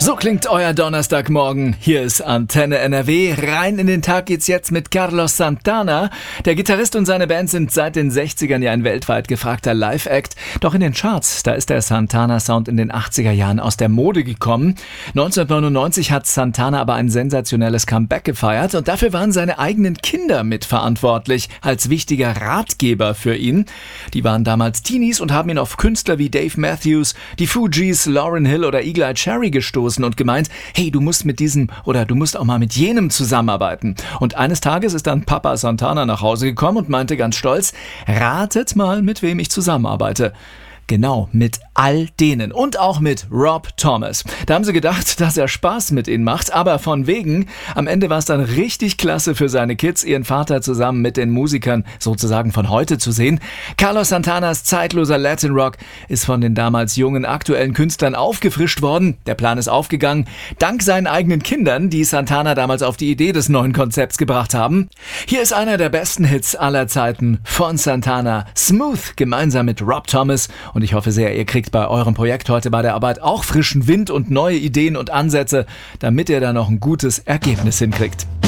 So klingt euer Donnerstagmorgen. Hier ist Antenne NRW. Rein in den Tag geht's jetzt mit Carlos Santana. Der Gitarrist und seine Band sind seit den 60ern ja ein weltweit gefragter Live-Act. Doch in den Charts, da ist der Santana-Sound in den 80er Jahren aus der Mode gekommen. 1999 hat Santana aber ein sensationelles Comeback gefeiert und dafür waren seine eigenen Kinder mitverantwortlich, als wichtiger Ratgeber für ihn. Die waren damals Teenies und haben ihn auf Künstler wie Dave Matthews, die Fugees, Lauryn Hill oder Eagle Eye Cherry gestoßen und gemeint, hey, du musst mit diesem oder du musst auch mal mit jenem zusammenarbeiten. Und eines Tages ist dann Papa Santana nach Hause gekommen und meinte ganz stolz, ratet mal, mit wem ich zusammenarbeite. Genau, mit all denen und auch mit Rob Thomas. Da haben sie gedacht, dass er Spaß mit ihnen macht, aber von wegen, am Ende war es dann richtig klasse für seine Kids, ihren Vater zusammen mit den Musikern sozusagen von heute zu sehen. Carlos Santanas zeitloser Latin Rock ist von den damals jungen aktuellen Künstlern aufgefrischt worden. Der Plan ist aufgegangen, dank seinen eigenen Kindern, die Santana damals auf die Idee des neuen Konzepts gebracht haben. Hier ist einer der besten Hits aller Zeiten von Santana, Smooth, gemeinsam mit Rob Thomas. Und ich hoffe sehr, ihr kriegt bei eurem Projekt heute bei der Arbeit auch frischen Wind und neue Ideen und Ansätze, damit ihr da noch ein gutes Ergebnis hinkriegt.